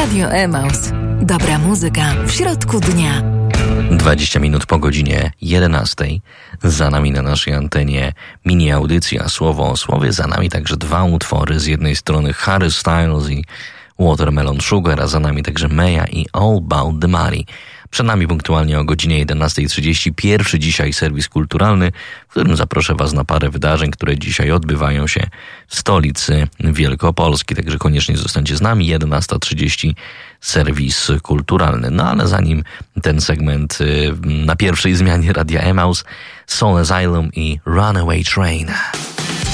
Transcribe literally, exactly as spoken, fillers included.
Radio Emaus. Dobra muzyka w środku dnia. dwadzieścia minut po godzinie jedenastej. Za nami na naszej antenie mini audycja Słowo o Słowie. Za nami także dwa utwory. Z jednej strony Harry Styles i Watermelon Sugar, a za nami także Meja i All About the Money. Przed nami punktualnie o godzinie jedenastej trzydzieści pierwszy dzisiaj serwis kulturalny, w którym zaproszę Was na parę wydarzeń, które dzisiaj odbywają się w stolicy Wielkopolski. Także koniecznie zostańcie z nami. jedenasta trzydzieści serwis kulturalny. No ale zanim ten segment na pierwszej zmianie Radia Emaus, Soul Asylum i Runaway Train.